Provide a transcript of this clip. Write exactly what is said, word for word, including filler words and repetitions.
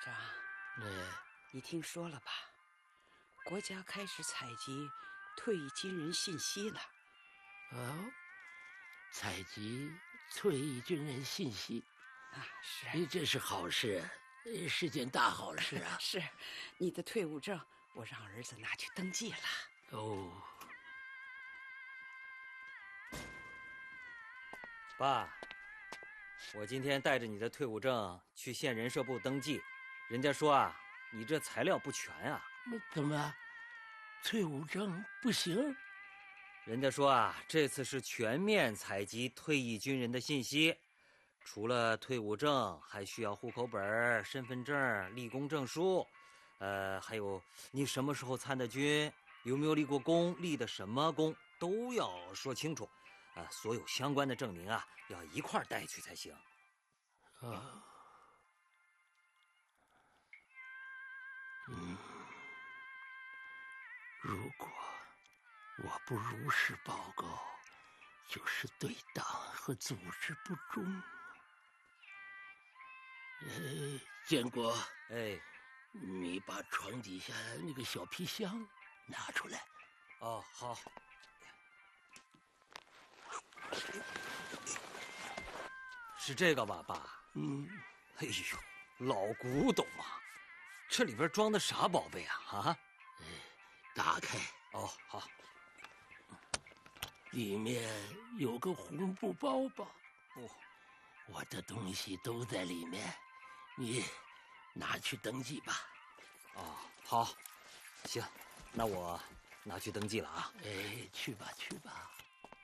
长， 嗯， 你听说了吧？国家开始采集退役军人信息了。 哦，采集退役军人信息啊，是， 这是好事，是件大好事啊！ 是，你的退伍证我让儿子拿去登记了。 哦， 爸，我今天带着你的退伍证去县人社部登记，人家说啊，你这材料不全啊。 怎么，退伍证不行？ 人家说啊，这次是全面采集退役军人的信息，除了退伍证，还需要户口本、身份证、立功证书，呃，还有你什么时候参的军，有没有立过功，立的什么功，都要说清楚。啊，所有相关的证明啊，要一块带去才行。 啊，嗯，如果我不如实报告，就是对党和组织不忠。呃，建国， 哎， 你把床底下那个小皮箱拿出来。 哦，好。是这个吧，爸？ 嗯。 哎呦，老古董啊！这里边装的啥宝贝啊？啊？ 哎，打开。 哦，好。 里面有个红布包包。 哦， 我的东西都在里面，你拿去登记吧。 哦，好，行，那我拿去登记了啊。 哎，去吧，去吧。